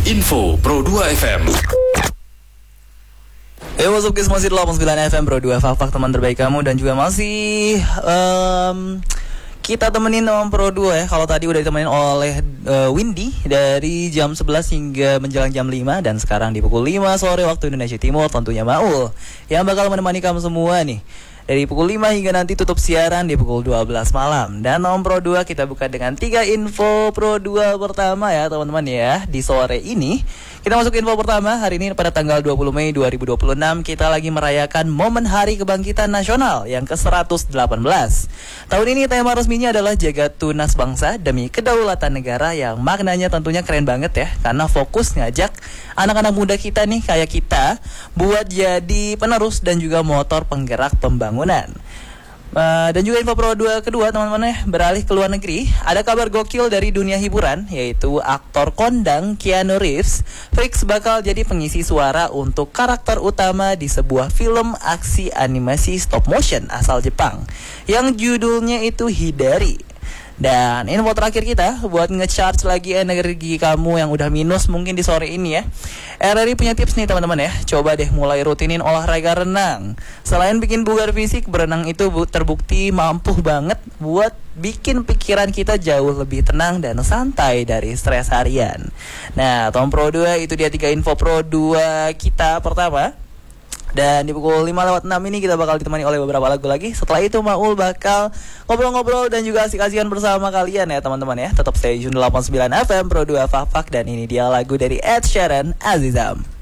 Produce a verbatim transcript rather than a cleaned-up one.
Info Pro dua F M. Eh, what's up guys, masih delapan puluh sembilan F M Pro dua Fak teman terbaik kamu. Dan juga masih um, kita temenin Om Pro dua ya. Kalau tadi udah ditemenin oleh uh, Windy dari jam sebelas hingga menjelang jam lima. Dan sekarang di pukul lima sore waktu Indonesia Timur tentunya Maul yang bakal menemani kamu semua nih dari pukul lima hingga nanti tutup siaran di pukul dua belas malam. Dan Om Pro dua kita buka dengan tiga info Pro dua pertama ya teman-teman ya. Di sore ini kita masuk info pertama. Hari ini pada tanggal dua puluh Mei dua ribu dua puluh enam kita lagi merayakan momen Hari Kebangkitan Nasional yang ke seratus delapan belas. Tahun ini tema resminya adalah Jaga Tunas Bangsa Demi Kedaulatan Negara, yang maknanya tentunya keren banget ya, karena fokus ngajak anak-anak muda kita nih kayak kita buat jadi penerus dan juga motor penggerak pembangunan. Uh, dan juga info Pro dua kedua teman-teman ya, beralih ke luar negeri. Ada kabar gokil dari dunia hiburan, yaitu aktor kondang Keanu Reeves fix bakal jadi pengisi suara untuk karakter utama di sebuah film aksi animasi stop motion asal Jepang yang judulnya itu Hidari. Dan info terakhir kita buat nge-charge lagi energi kamu yang udah minus mungkin di sore ini ya. R R I punya tips nih teman-teman ya. Coba deh mulai rutinin olahraga renang. Selain bikin bugar fisik, berenang itu terbukti mampu banget buat bikin pikiran kita jauh lebih tenang dan santai dari stres harian. Nah, Tom Pro dua itu dia tiga info Pro dua kita pertama. Dan di pukul lima lewat enam ini kita bakal ditemani oleh beberapa lagu lagi. Setelah itu Maul bakal ngobrol-ngobrol dan juga asik-asikan bersama kalian ya teman-teman ya. Tetap stay tune delapan puluh sembilan F M Pro dua Fak. Dan ini dia lagu dari Ed Sheeran, Azizam.